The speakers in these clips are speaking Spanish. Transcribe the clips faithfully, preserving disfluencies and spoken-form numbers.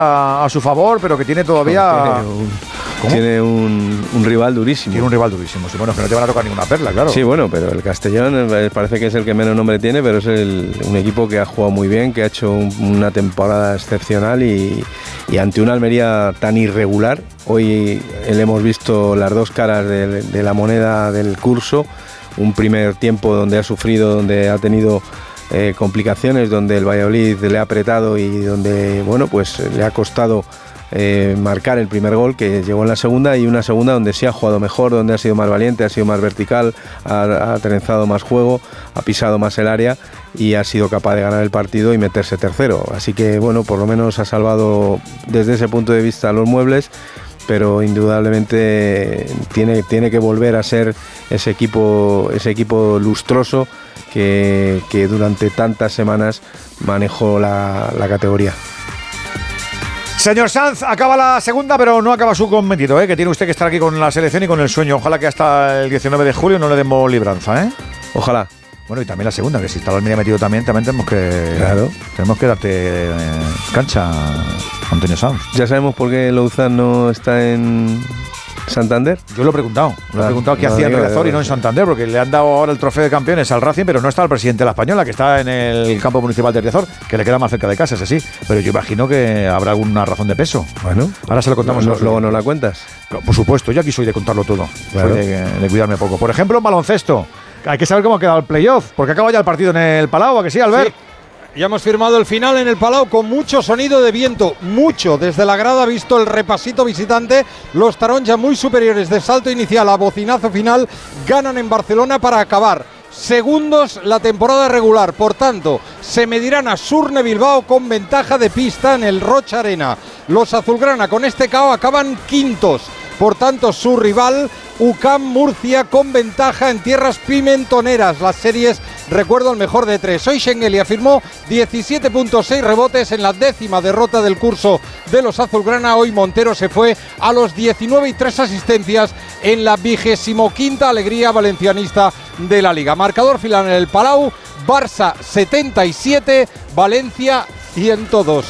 a, a su favor, pero que tiene todavía... Tiene un, tiene un, un rival durísimo. Tiene un rival durísimo, sí, bueno, que no te van a tocar ninguna perla, claro. Sí, bueno, pero el Castellón parece que es el que menos nombre tiene, pero es el, un equipo que ha jugado muy bien, que ha hecho un, una temporada excepcional y, y ante una Almería tan irregular. Hoy le hemos visto las dos caras de, de la moneda del curso, un primer tiempo donde ha sufrido, donde ha tenido eh, complicaciones, donde el Valladolid le ha apretado y donde, bueno, pues le ha costado Eh, marcar el primer gol, que llegó en la segunda, y una segunda donde sí ha jugado mejor, donde ha sido más valiente, ha sido más vertical, ha, ha trenzado más juego, ha pisado más el área y ha sido capaz de ganar el partido y meterse tercero. Así que bueno, por lo menos ha salvado desde ese punto de vista los muebles, pero indudablemente tiene, tiene que volver a ser ese equipo, ese equipo lustroso que, que durante tantas semanas manejó la, la categoría. Señor Sanz, acaba la segunda, pero no acaba su cometido, ¿eh? Que tiene usted que estar aquí con la selección y con el sueño. Ojalá que hasta el diecinueve de julio no le demos libranza, ¿eh? Ojalá. Bueno, y también la segunda, que si está la Almería metido también, también tenemos que... Claro. Tenemos que darte eh, cancha, Antonio Sanz. Ya sabemos por qué Louzán no está en Santander. Yo lo he preguntado. Lo ah, he preguntado qué no, hacía en digo, Riazor digo, y no en Santander, porque le han dado ahora el trofeo de campeones al Racing, pero no está el presidente de la Española, que está en el campo municipal de Riazor, que le queda más cerca de casa, ese sí. Pero yo imagino que habrá alguna razón de peso. Bueno, ahora se lo contamos. No, luego nos la cuentas. Por supuesto, yo aquí soy de contarlo todo. Claro. Soy de, de cuidarme poco. Por ejemplo, en baloncesto. Hay que saber cómo ha quedado el playoff, porque acaba ya el partido en el Palau, ¿a que sí, Albert? Sí. Ya hemos firmado el final en el Palau con mucho sonido de viento, mucho. Desde la grada, visto el repasito visitante, los taronjas muy superiores de salto inicial a bocinazo final ganan en Barcelona para acabar segundos la temporada regular. Por tanto, se medirán a Surne Bilbao con ventaja de pista en el Rocha Arena. Los azulgrana con este K O acaban quintos. Por tanto, su rival, U C A M Murcia, con ventaja en tierras pimentoneras. Las series, recuerdo, el mejor de tres. Hoy Schengelia firmó diecisiete punto seis rebotes en la décima derrota del curso de los azulgrana. Hoy Montero se fue a los diecinueve y tres asistencias en la vigésimo quinta alegría valencianista de la Liga. Marcador final en el Palau, Barça setenta y siete, Valencia ciento dos.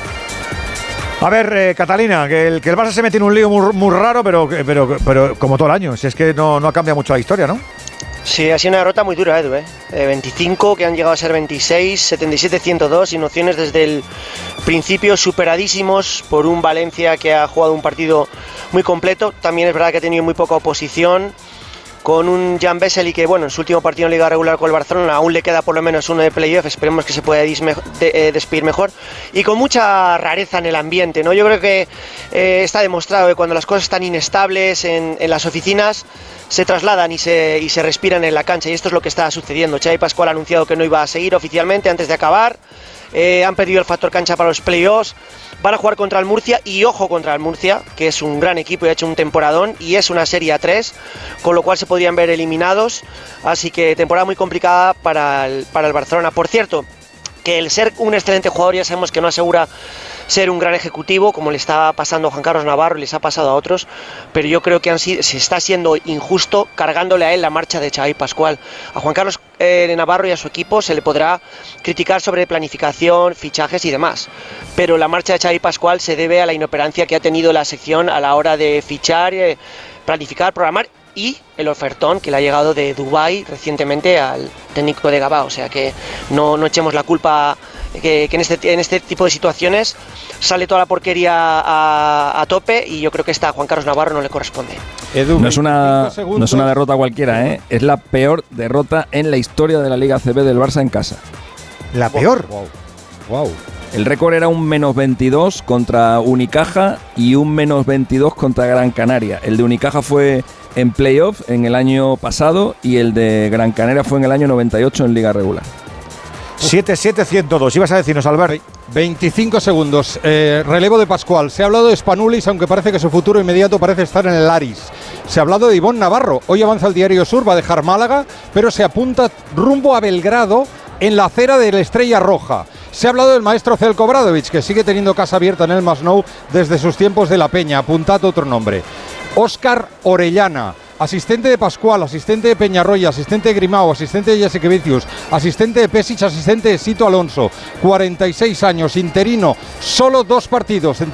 A ver, eh, Catalina, que el, que el Barça se mete en un lío muy, muy raro, pero, pero, pero como todo el año, si es que no, no ha cambiado mucho la historia, ¿no? Sí, ha sido una derrota muy dura, Edu, ¿eh? eh veinticinco, que han llegado a ser veintiséis, setenta y siete ciento dos, sin opciones desde el principio, superadísimos por un Valencia que ha jugado un partido muy completo. También es verdad que ha tenido muy poca oposición, con un Jan Vesely que, bueno, en su último partido en Liga Regular con el Barcelona aún le queda por lo menos uno de playoff, esperemos que se pueda de, eh, despedir mejor, y con mucha rareza en el ambiente, ¿no? Yo creo que eh, está demostrado que cuando las cosas están inestables en, en las oficinas, se trasladan y se, y se respiran en la cancha, y esto es lo que está sucediendo. Xavi Pascual ha anunciado que no iba a seguir oficialmente antes de acabar, eh, han perdido el factor cancha para los playoffs. Van a jugar contra el Murcia, y ojo contra el Murcia, que es un gran equipo y ha hecho un temporadón, y es una serie a tres, con lo cual se podrían ver eliminados. Así que temporada muy complicada para el, para el Barcelona. Por cierto, que el ser un excelente jugador ya sabemos que no asegura ser un gran ejecutivo, como le está pasando a Juan Carlos Navarro y les ha pasado a otros, pero yo creo que han, se está siendo injusto cargándole a él la marcha de Xavi Pascual. A Juan Carlos eh, Navarro y a su equipo se le podrá criticar sobre planificación, fichajes y demás, pero la marcha de Xavi Pascual se debe a la inoperancia que ha tenido la sección a la hora de fichar, eh, planificar, programar, y el ofertón que le ha llegado de Dubái recientemente al técnico de Gabá. O sea que no, no echemos la culpa, que, que en, este, en este tipo de situaciones sale toda la porquería a, a tope, y yo creo que esta a Juan Carlos Navarro no le corresponde. Edu, no, es una, no es una derrota cualquiera, ¿eh? Es la peor derrota en la historia de la Liga A C B del Barça en casa. ¿La peor? Wow. Wow. El récord era un menos veintidós contra Unicaja y un menos veintidós contra Gran Canaria. El de Unicaja fue en playoff en el año pasado y el de Gran Canaria fue en el año noventa y ocho en Liga Regular. siete siete ciento dos. Ibas a decirnos, Albert. veinticinco segundos. Eh, relevo de Pascual. Se ha hablado de Spanulis, aunque parece que su futuro inmediato parece estar en el Aris. Se ha hablado de Ivonne Navarro. Hoy avanza el Diario Sur, va a dejar Málaga, pero se apunta rumbo a Belgrado en la acera de la Estrella Roja. Se ha hablado del maestro Zelko Bradovic, que sigue teniendo casa abierta en el Masnou desde sus tiempos de La Peña. Apuntad otro nombre. Óscar Orellana, asistente de Pascual, asistente de Peñarroya, asistente de Grimao, asistente de Jasikevicius, asistente de Pesic, asistente de Sito Alonso. cuarenta y seis años, interino, solo dos partidos entre